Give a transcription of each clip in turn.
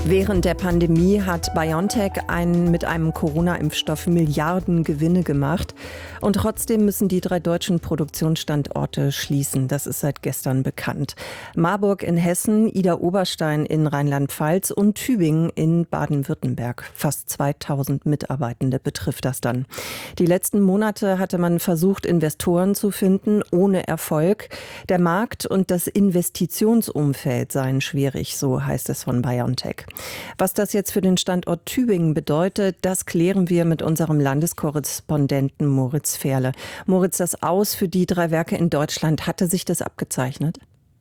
Während der Pandemie hat BioNTech mit einem Corona-Impfstoff Milliarden Gewinne gemacht. Und trotzdem müssen die 3 deutschen Produktionsstandorte schließen. Das ist seit gestern bekannt. Marburg in Hessen, Idar-Oberstein in Rheinland-Pfalz und Tübingen in Baden-Württemberg. Fast 2000 Mitarbeitende betrifft das dann. Die letzten Monate hatte man versucht, Investoren zu finden, ohne Erfolg. Der Markt und das Investitionsumfeld seien schwierig, so heißt es von BioNTech. Was das jetzt für den Standort Tübingen bedeutet, das klären wir mit unserem Landeskorrespondenten Moritz Ferle. Moritz, das Aus für die 3 Werke in Deutschland, hatte sich das abgezeichnet?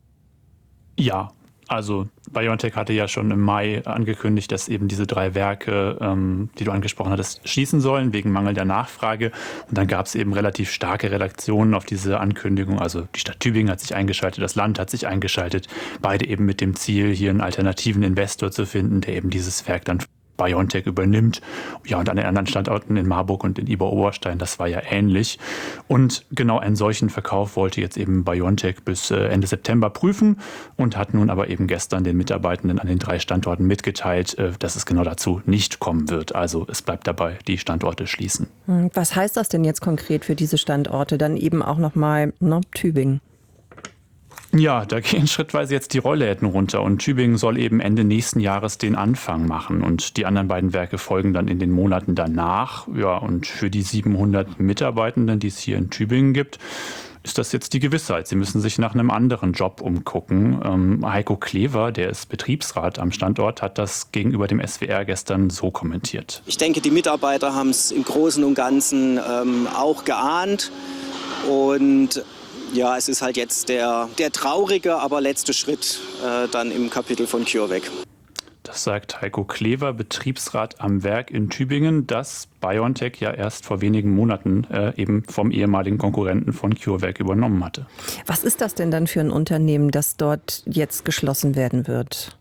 Ja, also BioNTech hatte ja schon im Mai angekündigt, dass eben diese 3 Werke, die du angesprochen hattest, schließen sollen, wegen mangelnder Nachfrage. Und dann gab es eben relativ starke Reaktionen auf diese Ankündigung. Also die Stadt Tübingen hat sich eingeschaltet, das Land hat sich eingeschaltet. Beide eben mit dem Ziel, hier einen alternativen Investor zu finden, der eben dieses Werk dann BioNTech übernimmt. Ja, und an den anderen Standorten in Marburg und in Idar-Oberstein, das war ja ähnlich. Und genau einen solchen Verkauf wollte jetzt eben BioNTech bis Ende September prüfen und hat nun aber eben gestern den Mitarbeitenden an den 3 Standorten mitgeteilt, dass es genau dazu nicht kommen wird. Also es bleibt dabei, die Standorte schließen. Was heißt das denn jetzt konkret für diese Standorte? Dann eben auch nochmal Tübingen. Ja, da gehen schrittweise jetzt die Rollläden runter und Tübingen soll eben Ende nächsten Jahres den Anfang machen und die anderen beiden Werke folgen dann in den Monaten danach. Ja, und für die 700 Mitarbeitenden, die es hier in Tübingen gibt, ist das jetzt die Gewissheit. Sie müssen sich nach einem anderen Job umgucken. Heiko Klever, der ist Betriebsrat am Standort, hat das gegenüber dem SWR gestern so kommentiert. Ich denke, die Mitarbeiter haben es im Großen und Ganzen auch geahnt und ja, es ist halt jetzt der traurige, aber letzte Schritt dann im Kapitel von CureVac. Das sagt Heiko Klever, Betriebsrat am Werk in Tübingen, das BioNTech ja erst vor wenigen Monaten eben vom ehemaligen Konkurrenten von CureVac übernommen hatte. Was ist das denn dann für ein Unternehmen, das dort jetzt geschlossen werden wird?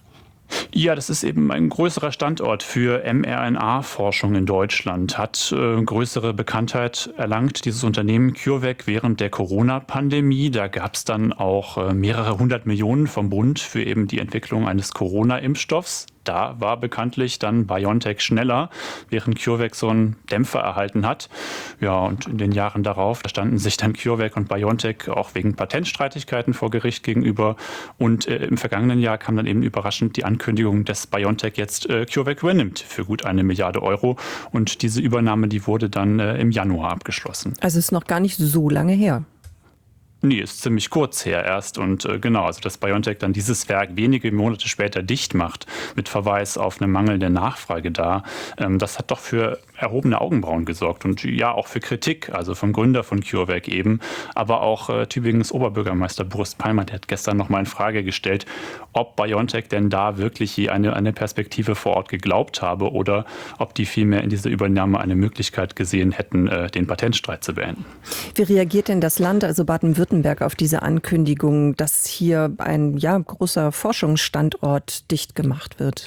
Ja, das ist eben ein größerer Standort für mRNA-Forschung in Deutschland. Hat größere Bekanntheit erlangt, dieses Unternehmen CureVac, während der Corona-Pandemie. Da gab es dann auch mehrere 100 Millionen vom Bund für eben die Entwicklung eines Corona-Impfstoffs. Da war bekanntlich dann BioNTech schneller, während CureVac so einen Dämpfer erhalten hat. Ja, und in den Jahren darauf, da standen sich dann CureVac und BioNTech auch wegen Patentstreitigkeiten vor Gericht gegenüber. Und im vergangenen Jahr kam dann eben überraschend die Ankündigung, dass BioNTech jetzt CureVac übernimmt für gut 1 Milliarde Euro. Und diese Übernahme, die wurde dann im Januar abgeschlossen. Also ist noch gar nicht so lange her. Nee, ist ziemlich kurz her erst und genau, also dass BioNTech dann dieses Werk wenige Monate später dicht macht, mit Verweis auf eine mangelnde Nachfrage da, das hat doch für erhobene Augenbrauen gesorgt und ja auch für Kritik, also vom Gründer von CureVac eben, aber auch Tübingens Oberbürgermeister Boris Palmer, der hat gestern nochmal in Frage gestellt, ob BioNTech denn da wirklich je eine Perspektive vor Ort geglaubt habe oder ob die vielmehr in dieser Übernahme eine Möglichkeit gesehen hätten, den Patentstreit zu beenden. Wie reagiert denn das Land, also Baden-Württemberg, auf diese Ankündigung, dass hier ein großer Forschungsstandort dicht gemacht wird?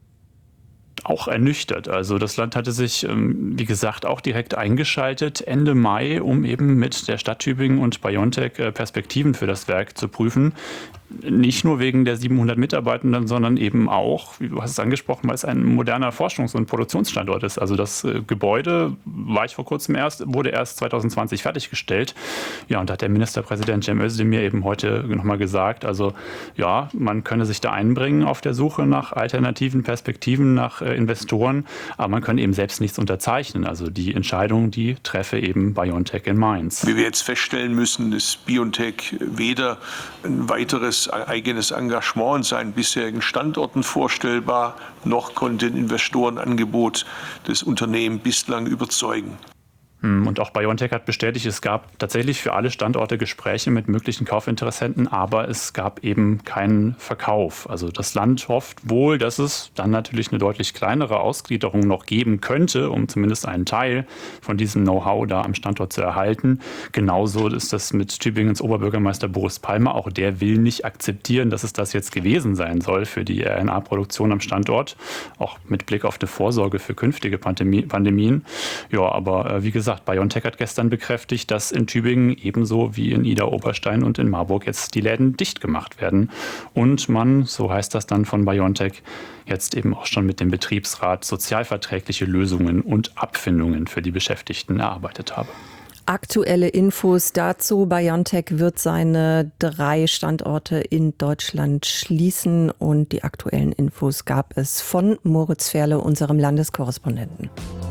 Auch ernüchtert. Also das Land hatte sich, wie gesagt, auch direkt eingeschaltet Ende Mai, um eben mit der Stadt Tübingen und BioNTech Perspektiven für das Werk zu prüfen. Nicht nur wegen der 700 Mitarbeitenden, sondern eben auch, wie du hast es angesprochen, weil es ein moderner Forschungs- und Produktionsstandort ist. Also das Gebäude wurde erst 2020 fertiggestellt. Ja, und da hat der Ministerpräsident Cem Özdemir eben heute nochmal gesagt, also ja, man könne sich da einbringen auf der Suche nach alternativen Perspektiven, nach Investoren, aber man könne eben selbst nichts unterzeichnen. Also die Entscheidung, die treffe eben BioNTech in Mainz. Wie wir jetzt feststellen müssen, ist BioNTech weder ein weiteres eigenes Engagement in seinen bisherigen Standorten vorstellbar, noch konnte ein Investorenangebot das Unternehmen bislang überzeugen. Und auch BioNTech hat bestätigt, es gab tatsächlich für alle Standorte Gespräche mit möglichen Kaufinteressenten, aber es gab eben keinen Verkauf. Also das Land hofft wohl, dass es dann natürlich eine deutlich kleinere Ausgliederung noch geben könnte, um zumindest einen Teil von diesem Know-how da am Standort zu erhalten. Genauso ist das mit Tübingens Oberbürgermeister Boris Palmer. Auch der will nicht akzeptieren, dass es das jetzt gewesen sein soll für die RNA-Produktion am Standort, auch mit Blick auf die Vorsorge für künftige Pandemien. Ja, aber wie gesagt, gesagt, BioNTech hat gestern bekräftigt, dass in Tübingen ebenso wie in Idar-Oberstein und in Marburg jetzt die Läden dicht gemacht werden. Und man, so heißt das dann von BioNTech, jetzt eben auch schon mit dem Betriebsrat sozialverträgliche Lösungen und Abfindungen für die Beschäftigten erarbeitet habe. Aktuelle Infos dazu. BioNTech wird seine 3 Standorte in Deutschland schließen und die aktuellen Infos gab es von Moritz Ferle, unserem Landeskorrespondenten.